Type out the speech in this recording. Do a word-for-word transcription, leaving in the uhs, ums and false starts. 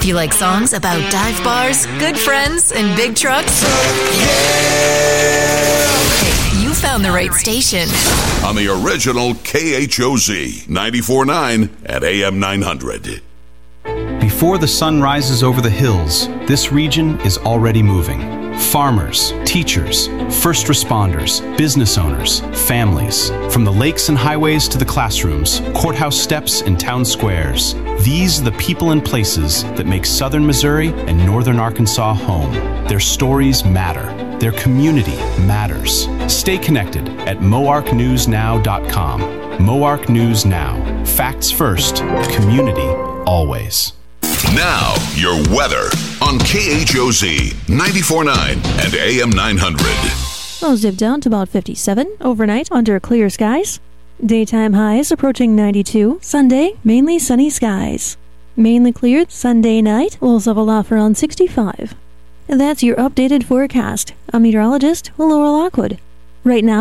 you like songs about dive bars, good friends, and big trucks? Hey, you found the right station. On the original K H O Z, ninety-four point nine at A M nine hundred. Before the sun rises over the hills, this region is already moving. Farmers, teachers, first responders, business owners, families. From the lakes and highways to the classrooms, courthouse steps and town squares. These are the people and places that make southern Missouri and northern Arkansas home. Their stories matter. Their community matters. Stay connected at moark news now dot com. Moark News Now. Facts first, community always. Now, your weather on K H O Z ninety-four point nine and A M nine hundred. Lows dip down to about fifty-seven overnight under clear skies. Daytime highs approaching ninety-two. Sunday, mainly sunny skies. Mainly cleared Sunday night, lows level off around sixty-five. And that's your updated forecast. I'm meteorologist Laura Lockwood. Right now,